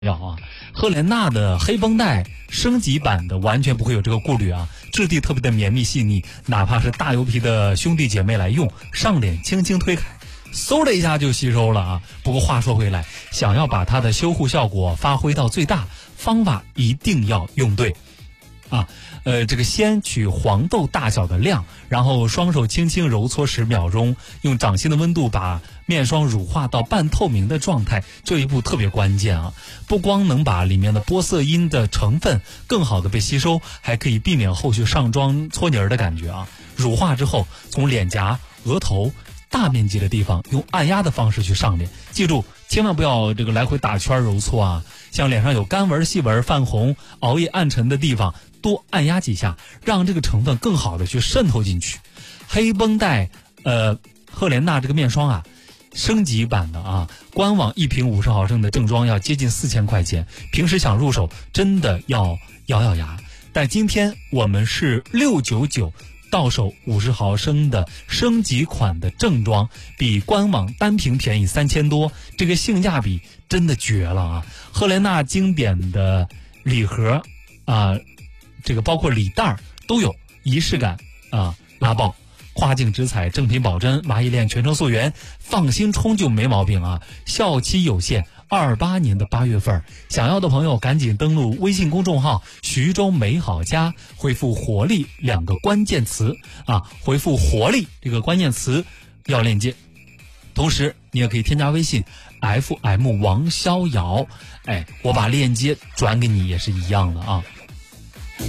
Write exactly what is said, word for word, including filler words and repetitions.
要啊，赫莲娜的黑绷带升级版的完全不会有这个顾虑啊，质地特别的绵密细腻，哪怕是大油皮的兄弟姐妹来用，上脸轻轻推开，嗖的一下就吸收了啊。不过话说回来，想要把它的修护效果发挥到最大，方法一定要用对啊。呃，这个先取黄豆大小的量，然后双手轻轻揉搓十秒钟，用掌心的温度把面霜乳化到半透明的状态，这一步特别关键啊！不光能把里面的玻色因的成分更好的被吸收，还可以避免后续上妆搓泥儿的感觉啊！乳化之后，从脸颊、额头大面积的地方用按压的方式去上脸，记住千万不要这个来回打圈揉搓啊！像脸上有干纹、细纹、泛红、熬夜暗沉的地方，多按压几下，让这个成分更好的去渗透进去。黑绷带呃赫莲娜这个面霜啊，升级版的啊，官网一瓶五十毫升的正装要接近四千块钱，平时想入手真的要咬咬牙。但今天我们是六九九到手五十毫升的升级款的正装，比官网单瓶便宜三千多，这个性价比真的绝了啊！赫莲娜经典的礼盒啊，这个包括礼袋都有，仪式感啊拉爆。跨境直采，正品保真，蚂蚁链全程溯源，放心冲就没毛病啊！效期有限，二八年的八月份，想要的朋友赶紧登录微信公众号徐州美好家，回复活力两个关键词啊，回复活力这个关键词要链接。同时你也可以添加微信 F M 王逍遥，哎，我把链接转给你也是一样的啊。